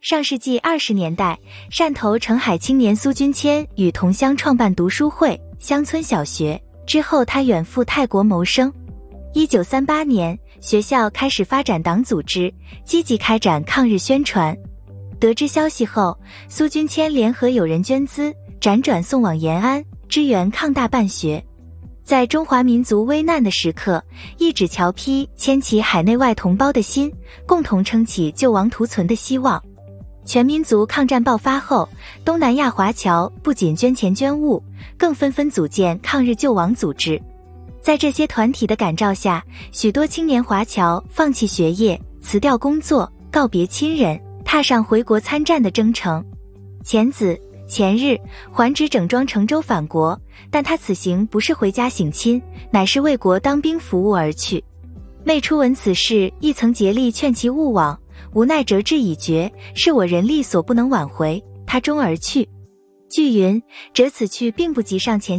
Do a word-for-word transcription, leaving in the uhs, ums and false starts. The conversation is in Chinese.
上世纪二十年代，汕头澄海青年苏君谦与同乡创办读书会、乡村小学，之后他远赴泰国谋生。一九三八年，学校开始发展党组织，积极开展抗日宣传。得知消息后，苏君谦联合友人捐资，辗转送往延安，支援抗大办学。在中华民族危难的时刻，一纸侨批牵起海内外同胞的心，共同撑起救亡图存的希望。全民族抗战爆发后，东南亚华侨不仅捐钱捐物，更纷纷组建抗日救亡组织。在这些团体的感召下，许多青年华侨放弃学业，辞掉工作，告别亲人，踏上回国参战的征程。钱子前日还职整装乘舟返国，但他此行不是回家省亲，乃是为国当兵服务而去。妹初闻此事，亦曾竭力劝其勿往，无奈折志已决，是我人力所不能挽回，他终而去。据云，折此去并不及上前